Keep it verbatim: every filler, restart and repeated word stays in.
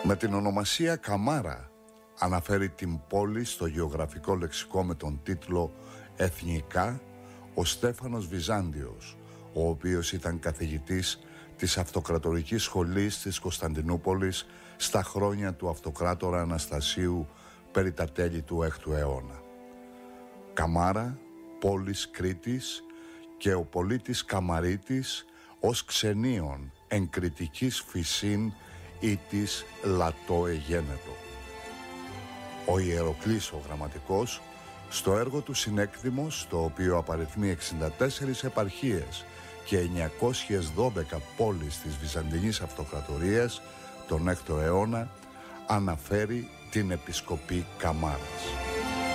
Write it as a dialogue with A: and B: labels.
A: Με την ονομασία Καμάρα αναφέρει την πόλη στο γεωγραφικό λεξικό με τον τίτλο «Εθνικά» ο Στέφανος Βυζάντιος, ο οποίος ήταν καθηγητής της Αυτοκρατορικής Σχολής της Κωνσταντινούπολης στα χρόνια του Αυτοκράτορα Αναστασίου περί τα τέλη του έκτου αιώνα. Καμάρα, πόλης Κρήτης, και ο πολίτης Καμαρίτης ως ξενίων εν κρητικής φυσίν ή της λατό εγένετο. Ο Ιεροκλής ο γραμματικός, στο έργο του Συνέκδημος, το οποίο απαριθμεί εξήντα τέσσερις επαρχίες και εννιακόσιες δώδεκα πόλεις της Βυζαντινής Αυτοκρατορίας τον έκτο αιώνα, αναφέρει την επισκοπή Καμάρας.